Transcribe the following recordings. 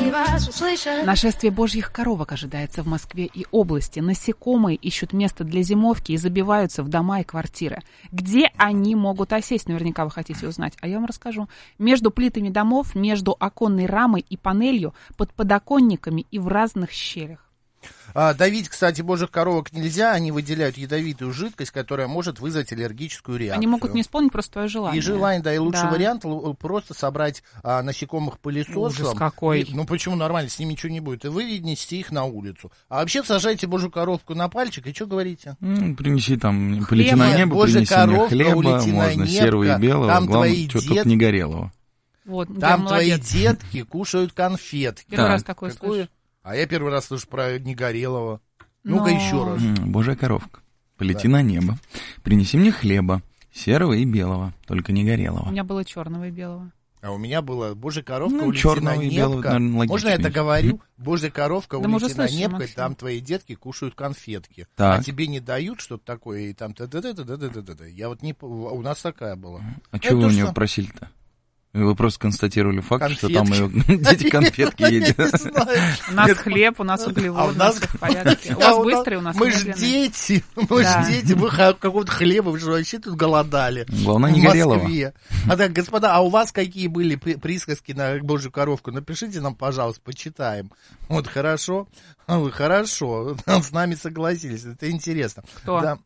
вас услышат. Нашествие божьих коровок ожидается в Москве и области. Насекомые ищут место для зимовки и забиваются в дома и квартиры. Где они могут осесть? Наверняка вы хотите узнать. А я вам расскажу. Между плитами домов, между оконной рамой и панелью, под подоконниками и в разных щелях. Давить, кстати, божьих коровок нельзя, они выделяют ядовитую жидкость, которая может вызвать аллергическую реакцию. Они могут не исполнить просто твое желание. И желание, да, и лучший вариант просто собрать насекомых пылесосом. Ужас какой. Ну почему нормально, с ними ничего не будет. И вы нести их на улицу. А вообще сажайте божью коровку на пальчик, и что говорите? Принеси там полети на небо, божья принеси мне коровка, хлеба, улети на можно небо, серого и белого, там главное, что только не горелого. Вот, там твои детки кушают конфетки. Первый раз такое слышу. А я первый раз слышу про Негорелого. Ну-ка еще раз. Божья коровка, полети на небо, принеси мне хлеба, серого и белого, только не горелого. У меня было черного и белого. А у меня было божья коровка, улети на небо. Белого, можно я это говорю? Божья коровка, улети на небо, там твои детки кушают конфетки. Так. А тебе не дают что-то такое, и там я вот не... У нас такая была. А чего вы у него просили-то? Вы просто констатировали факт, конфетки. что там дети конфетки едят. У нас хлеб, у нас углевод, у нас в порядке. У вас быстрый, у нас медленный. Мы ж дети, мы какого-то хлеба, вы же вообще тут голодали. Главное, не горелого. А так, господа, а у вас какие были присказки на божью коровку? Напишите нам, пожалуйста, почитаем. Вот, хорошо? Вы хорошо, с нами согласились, это интересно. Кто? Да.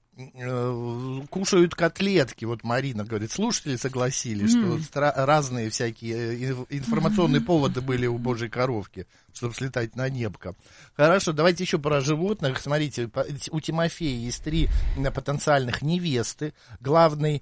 Кушают котлетки, вот Марина говорит, слушатели согласились, что разные всякие информационные поводы были у божьей коровки, чтобы слетать на небко. Хорошо, давайте еще про животных. Смотрите, у Тимофея есть 3 потенциальных невесты. Главный,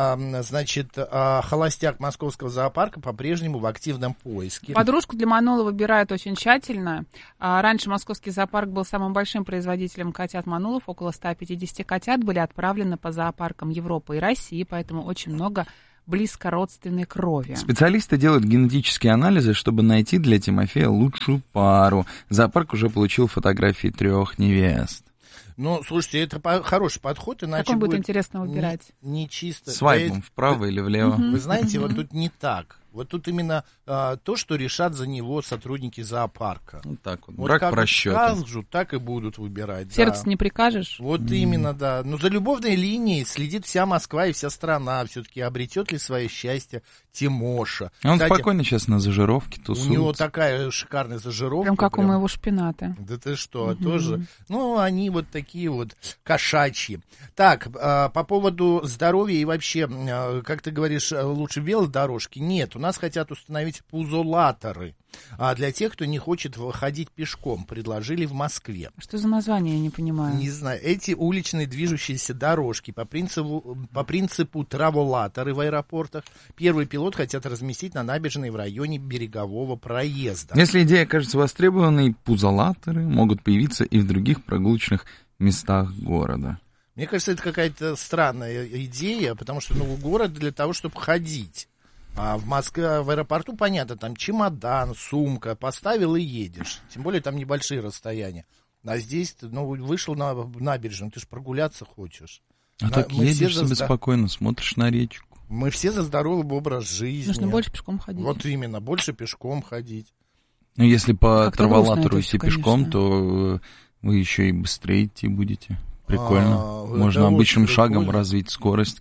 значит, холостяк московского зоопарка по-прежнему в активном поиске. Подружку для Манула выбирают очень тщательно. Раньше московский зоопарк был самым большим производителем котят Манулов, около 150 котят были отправлены по зоопаркам Европы и России, поэтому очень много близкородственной крови. Специалисты делают генетические анализы, чтобы найти для Тимофея лучшую пару. Зоопарк уже получил фотографии 3 невест. Ну, слушайте, это хороший подход, иначе как он будет интересно выбирать? Не чисто. Свайпом вправо или влево. Вы знаете, вот тут не так. Вот тут именно то, что решат за него сотрудники зоопарка. Вот так вот, вот брак как по расчету. скажут, так и будут выбирать. Сердце не прикажешь? Вот именно, да. Но за любовной линией следит вся Москва и вся страна. Все-таки обретет ли свое счастье Тимоша. Он Кстати, спокойно сейчас на зажировке тусуется. У него такая шикарная зажировка. Прям как у моего шпината. Да ты что, тоже? Ну, они вот такие вот кошачьи. Так, по поводу здоровья и вообще, как ты говоришь, лучше велодорожки? Нет, у нас хотят установить пузолаторы. А для тех, кто не хочет ходить пешком, предложили в Москве. Что за название, я не понимаю. Не знаю. Эти уличные движущиеся дорожки по принципу траволаторы в аэропортах. Первый пилот хотят разместить на набережной в районе берегового проезда. Если идея кажется востребованной, пузолаторы могут появиться и в других прогулочных местах города. Мне кажется, это какая-то странная идея, потому что город для того, чтобы ходить. А в Москве, в аэропорту, понятно, там чемодан, сумка, поставил и едешь. Тем более там небольшие расстояния. А здесь ты вышел на набережную, ты же прогуляться хочешь. А так едешь себе спокойно, смотришь на речку. Мы все за здоровый образ жизни. Нужно больше пешком ходить. Вот именно, больше пешком ходить. Ну, если по как-то траволатору идти конечно. пешком, то вы еще и быстрее идти будете. Прикольно. Можно да, обычным шагом прикольно. развить скорость,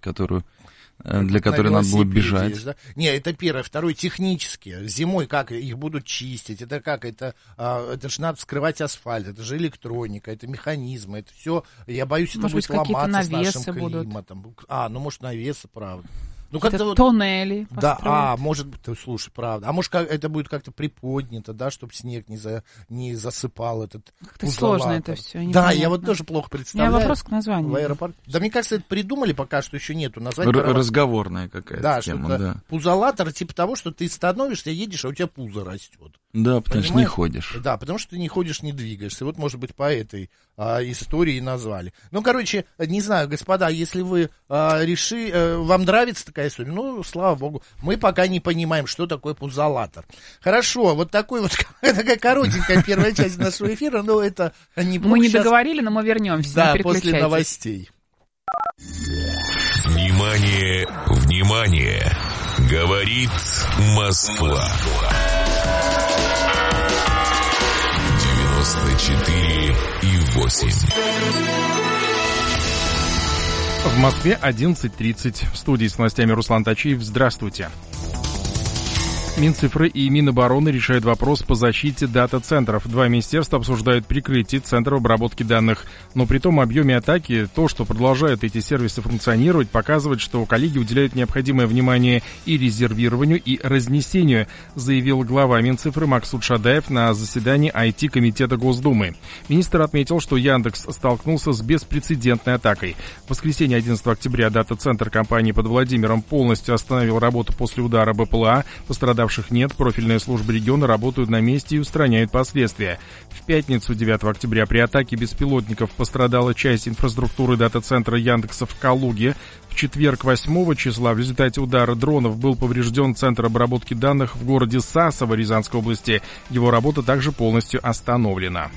для которой надо было бежать. Едешь, да? Не, это первое. Второе, технически. Зимой как их будут чистить? Это как? Это же надо вскрывать асфальт. Это же электроника, это механизмы. Это все, я боюсь, это будет ломаться с нашим климатом. Будут. Может, навесы, правда. Ну, как-то вот... Тоннели построить. Да, может быть, слушай, правда. А может, это будет как-то приподнято, да, чтобы снег не засыпал этот как-то сложно это все. Да, непонятно. я вот тоже плохо представляю. У меня вопрос к названию. В аэропорт. Да, мне кажется, это придумали пока что еще нету названия. Разговорная какая-то тема, да. Пузолатор, типа того, что ты становишься, едешь, а у тебя пузо растет. Да, потому что не ходишь. Да, потому что ты не ходишь, не двигаешься. Вот, может быть, по этой истории и назвали. Ну, короче, не знаю, господа, если вы вам нравится такая история, слава богу, мы пока не понимаем, что такое пузолатор. Хорошо, вот такая коротенькая первая часть нашего эфира, но это неплохо. Мы не договорили, но мы вернемся. Да, после новостей. Внимание, внимание! Говорит Москва. 8. В Москве 11:30. В студии с новостями Руслан Тачиев. Здравствуйте. Минцифры и Минобороны решают вопрос по защите дата-центров. Два министерства обсуждают прикрытие центров обработки данных. Но при том объеме атаки, то, что продолжают эти сервисы функционировать, показывает, что коллеги уделяют необходимое внимание и резервированию, и разнесению, заявил глава Минцифры Максут Шадаев на заседании IT-комитета Госдумы. Министр отметил, что Яндекс столкнулся с беспрецедентной атакой. В воскресенье 11 октября дата-центр компании под Владимиром полностью остановил работу после удара БПЛА. Пострадавших нет, профильные службы региона работают на месте и устраняют последствия. В пятницу 9 октября при атаке беспилотников пострадала часть инфраструктуры дата-центра Яндекса в Калуге. В четверг 8 числа в результате удара дронов был поврежден центр обработки данных в городе Сасово Рязанской области. Его работа также полностью остановлена.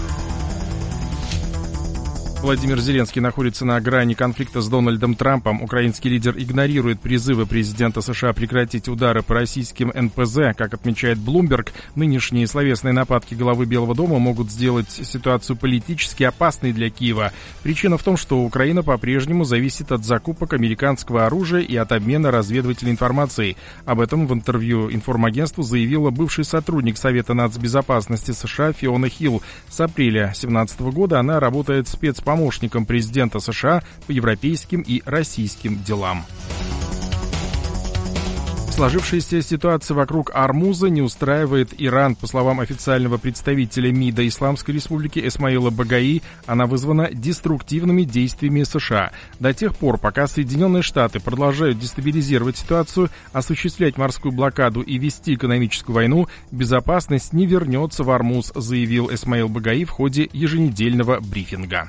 Владимир Зеленский находится на грани конфликта с Дональдом Трампом. Украинский лидер игнорирует призывы президента США прекратить удары по российским НПЗ. Как отмечает Bloomberg, нынешние словесные нападки главы Белого дома могут сделать ситуацию политически опасной для Киева. Причина в том, что Украина по-прежнему зависит от закупок американского оружия и от обмена разведывательной информацией. Об этом в интервью информагентству заявила бывший сотрудник Совета нацбезопасности США Фиона Хилл. С апреля 2017 года она работает спецпомощником президента США по европейским и российским делам. Сложившаяся ситуация вокруг Ормуза не устраивает Иран. По словам официального представителя МИДа Исламской Республики Эсмаила Багаи, она вызвана деструктивными действиями США. До тех пор, пока Соединенные Штаты продолжают дестабилизировать ситуацию, осуществлять морскую блокаду и вести экономическую войну, безопасность не вернется в Ормуз, заявил Эсмаил Багаи в ходе еженедельного брифинга.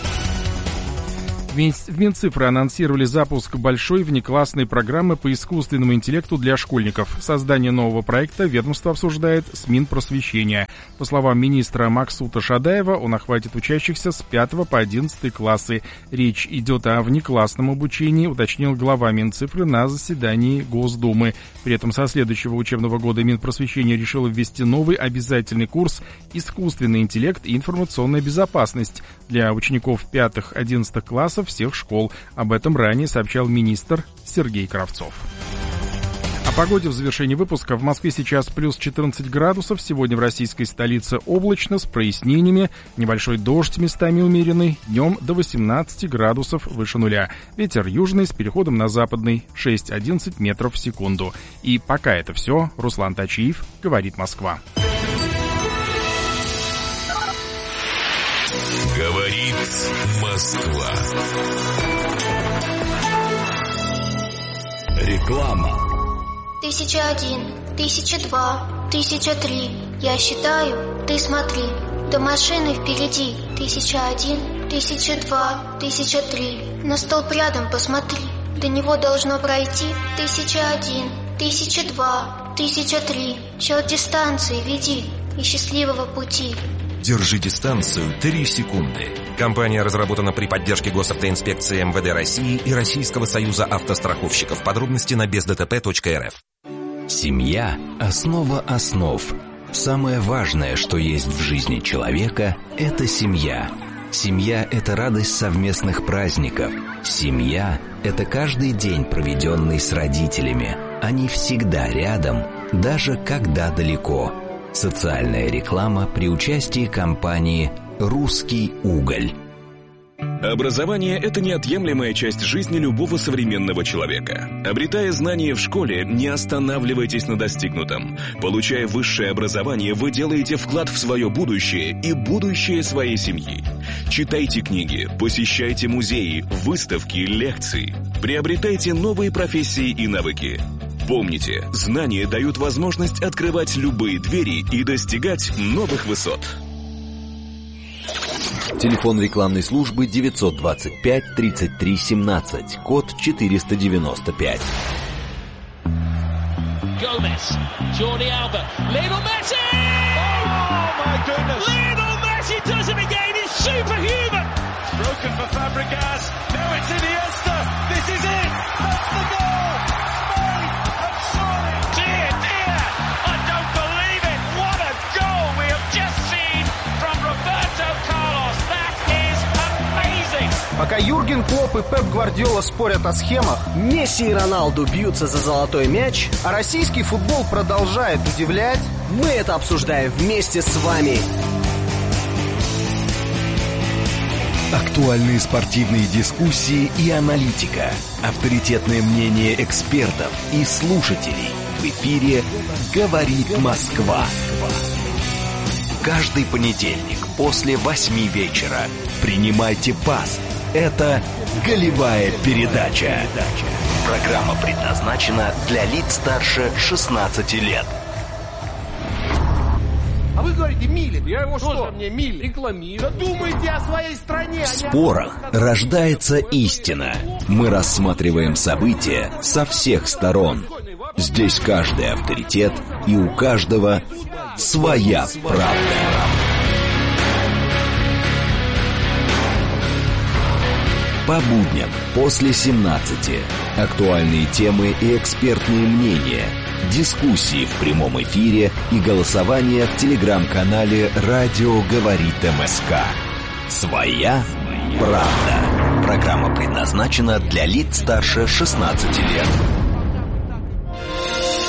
В Минцифры анонсировали запуск большой внеклассной программы по искусственному интеллекту для школьников. Создание нового проекта ведомство обсуждает с Минпросвещения. По словам министра Максута Шадаева, он охватит учащихся с 5 по 11 классы. Речь идет о внеклассном обучении, уточнил глава Минцифры на заседании Госдумы. При этом со следующего учебного года Минпросвещение решило ввести новый обязательный курс «Искусственный интеллект и информационная безопасность» для учеников 5-11 классов всех школ. Об этом ранее сообщал министр Сергей Кравцов. О погоде в завершении выпуска. В Москве сейчас плюс 14 градусов. Сегодня в российской столице облачно, с прояснениями. Небольшой дождь местами умеренный. Днем до 18 градусов выше нуля. Ветер южный с переходом на западный. 6-11 метров в секунду. И пока это все. Руслан Тачиев, говорит Москва. Говорит Москва. Реклама. 1001, 1002, 1003. Я считаю, ты смотри. До машины впереди. 1001, 1002, 1003. На столб рядом посмотри. До него должно пройти 1001, 1002, 1003. Счет дистанции веди и счастливого пути. Держи дистанцию 3 секунды. Компания разработана при поддержке Госавтоинспекции МВД России и Российского союза автостраховщиков. Подробности на бездтп.рф. Семья – основа основ. Самое важное, что есть в жизни человека – это семья. Семья – это радость совместных праздников. Семья – это каждый день, проведенный с родителями. Они всегда рядом, даже когда далеко. Социальная реклама при участии компании «Русский уголь». Образование – это неотъемлемая часть жизни любого современного человека. Обретая знания в школе, не останавливайтесь на достигнутом. Получая высшее образование, вы делаете вклад в свое будущее и будущее своей семьи. Читайте книги, посещайте музеи, выставки, лекции. Приобретайте новые профессии и навыки. Помните, знания дают возможность открывать любые двери и достигать новых высот. Телефон рекламной службы 925 33 17, код 495. Gomez, Jordi Alba, Lionel Messi! Oh my goodness! Lionel Messi does it again, he's superhuman! It's broken for Fabregas, now it's Iniesta, this is it! That's the goal! Spain have surely! Dear, dear, I don't believe it! What a goal we have just seen from Roberto Carlos! That Пока Юрген Клопп и Пеп Гвардиола спорят о схемах, Месси и Роналду бьются за золотой мяч, а российский футбол продолжает удивлять, мы это обсуждаем вместе с вами. Актуальные спортивные дискуссии и аналитика. Авторитетное мнение экспертов и слушателей. В эфире «Говорит Москва». Каждый понедельник после 8 вечера. Принимайте пас. Это «Голевая передача». Программа предназначена для лиц старше 16 лет. А вы говорите Милин. Я его что? Мне Милин рекламирую. Да думайте о своей стране. В спорах рождается истина. Мы рассматриваем события со всех сторон. Здесь каждый авторитет, и у каждого своя правда. По будням после 17. Актуальные темы и экспертные мнения. Дискуссии в прямом эфире и голосование в телеграм-канале «Радио говорит МСК». Своя правда. Программа предназначена для лиц старше 16 лет.